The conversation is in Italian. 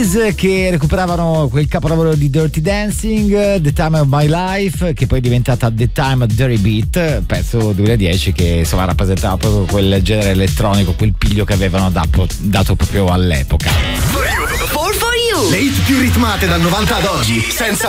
Keys che recuperavano quel capolavoro di Dirty Dancing, The Time of My Life, che poi è diventata The Time of Dirty Beat, pezzo 2010 che insomma rappresentava proprio quel genere elettronico, quel piglio che avevano dato proprio all'epoca. Le hit più ritmate dal 90 ad oggi, senza